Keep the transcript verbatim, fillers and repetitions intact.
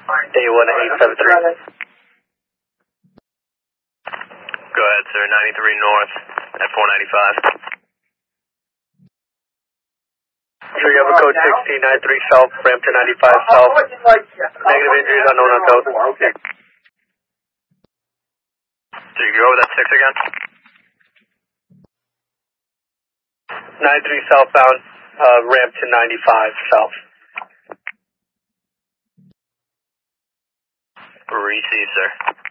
A one eight seven three. Go ahead, sir. ninety-three north at four ninety-five. Sure, you have a code sixteen ninety-three south, ramp to ninety-five south. Negative injuries unknown on code. Okay. So you go with that six again? ninety-three southbound, uh, ramp to ninety-five south. Receive, sir.